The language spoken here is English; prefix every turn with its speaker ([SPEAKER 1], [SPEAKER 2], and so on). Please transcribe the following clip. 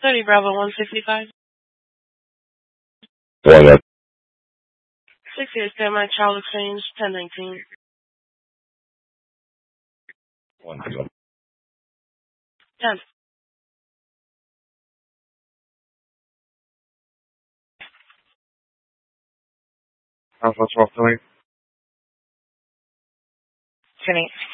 [SPEAKER 1] 30 Bravo 165.
[SPEAKER 2] One up.
[SPEAKER 1] 68 Standby Child Exchange 1019.
[SPEAKER 2] 1 0.
[SPEAKER 1] 10.
[SPEAKER 2] How's that soft tonight?
[SPEAKER 1] 10-8.